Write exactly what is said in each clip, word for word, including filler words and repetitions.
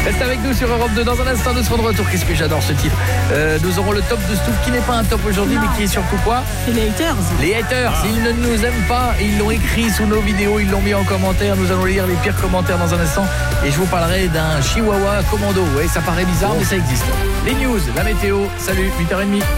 Reste avec nous sur Europe deux. Dans un instant, nous serons de retour. Qu'est-ce que j'adore ce titre. Euh, nous aurons le top de Stouff qui n'est pas un top aujourd'hui, non. mais qui est surtout quoi? C'est les haters. Les haters, ah. Ils ne nous aiment pas. Ils l'ont écrit sous nos vidéos, ils l'ont mis en commentaire. Nous allons lire les pires commentaires dans un instant. Et je vous parlerai d'un chihuahua commando. Ouais, ça paraît bizarre, oh. mais ça existe. Les news, la météo. Salut, huit heures trente.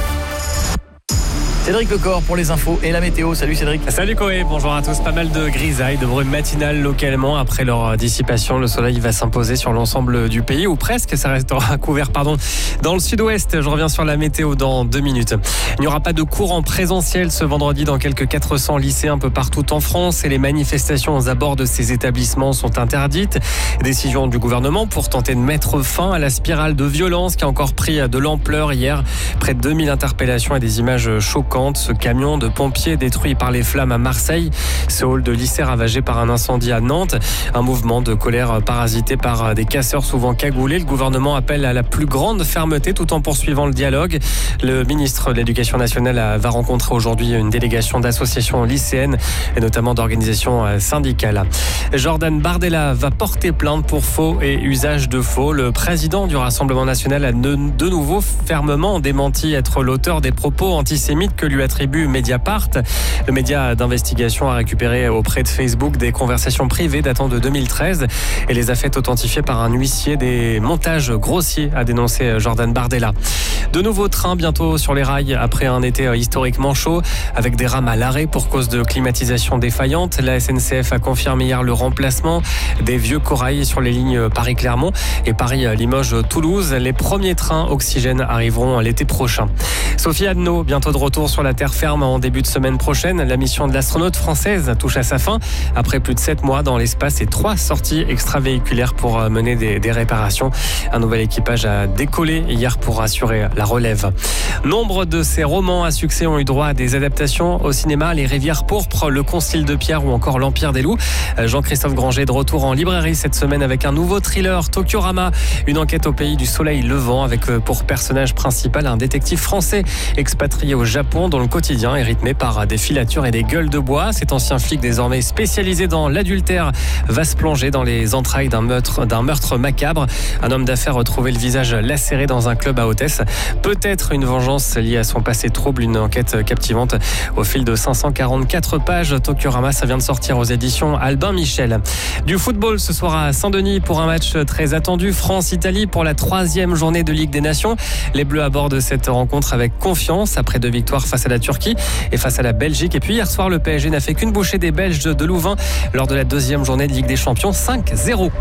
Cédric Lecor pour les infos et la météo. Salut Cédric. Salut Koé, bonjour à tous. Pas mal de grisailles, de brumes matinales localement. Après leur dissipation, le soleil va s'imposer sur l'ensemble du pays, ou presque. Ça restera couvert pardon, dans le sud-ouest. Je reviens sur la météo dans deux minutes. Il n'y aura pas de cours en présentiel ce vendredi dans quelques quatre cents lycées un peu partout en France. Et les manifestations aux abords de ces établissements sont interdites. Décision du gouvernement pour tenter de mettre fin à la spirale de violence qui a encore pris de l'ampleur hier. Près de deux mille interpellations et des images choquantes. Ce camion de pompiers détruit par les flammes à Marseille. Ce hall de lycée ravagé par un incendie à Nantes. Un mouvement de colère parasité par des casseurs souvent cagoulés. Le gouvernement appelle à la plus grande fermeté tout en poursuivant le dialogue. Le ministre de l'Éducation nationale va rencontrer aujourd'hui une délégation d'associations lycéennes et notamment d'organisations syndicales. Jordan Bardella va porter plainte pour faux et usage de faux. Le président du Rassemblement national a de nouveau fermement démenti être l'auteur des propos antisémites que lui attribue Mediapart. Le média d'investigation a récupéré auprès de Facebook des conversations privées datant de deux mille treize et les a fait authentifier par un huissier. Des montages grossiers, a dénoncé Jordan Bardella. De nouveaux trains bientôt sur les rails après un été historiquement chaud avec des rames à l'arrêt pour cause de climatisation défaillante. La S N C F a confirmé hier le remplacement des vieux corails sur les lignes Paris-Clermont et Paris-Limoges-Toulouse. Les premiers trains oxygène arriveront l'été prochain. Sophie Adno, bientôt de retour sur la terre ferme en début de semaine prochaine. La mission de l'astronaute française touche à sa fin. Après plus de sept mois dans l'espace et trois sorties extravéhiculaires pour mener des, des réparations. Un nouvel équipage a décollé hier pour assurer la relève. Nombre de ces romans à succès ont eu droit à des adaptations au cinéma. Les Rivières pourpres, Le Concile de Pierre ou encore L'Empire des loups. Jean-Christophe Granger de retour en librairie cette semaine avec un nouveau thriller, Tokiorama. Une enquête au pays du soleil levant avec pour personnage principal un détective français expatrié au Japon dont le quotidien est rythmé par des filatures et des gueules de bois. Cet ancien flic désormais spécialisé dans l'adultère va se plonger dans les entrailles d'un meurtre, d'un meurtre macabre. Un homme d'affaires retrouvé le visage lacéré dans un club à Hautès. Peut-être une vengeance liée à son passé trouble. Une enquête captivante au fil de cinq cent quarante-quatre pages. Tokiorama, ça vient de sortir aux éditions Albin Michel. Du football ce soir à Saint-Denis pour un match très attendu. France-Italie pour la troisième journée de Ligue des Nations. Les Bleus abordent cette rencontre avec confiance après deux victoires face à la Turquie et face à la Belgique. Et puis hier soir, le P S G n'a fait qu'une bouchée des Belges de Louvain lors de la deuxième journée de Ligue des Champions, cinq zéro.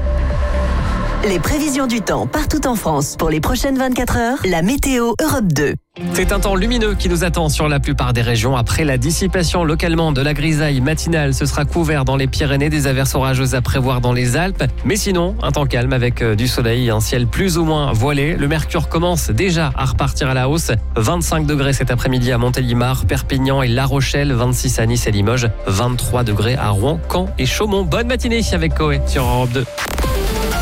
Les prévisions du temps partout en France pour les prochaines vingt-quatre heures. La météo Europe deux. C'est un temps lumineux qui nous attend sur la plupart des régions. Après la dissipation localement de la grisaille matinale, ce sera couvert dans les Pyrénées, des averses orageuses à prévoir dans les Alpes. Mais sinon, un temps calme avec du soleil et un ciel plus ou moins voilé. Le mercure commence déjà à repartir à la hausse. vingt-cinq degrés cet après-midi à Montélimar, Perpignan et La Rochelle. vingt-six à Nice et Limoges. vingt-trois degrés à Rouen, Caen et Chaumont. Bonne matinée avec Koé sur Europe deux.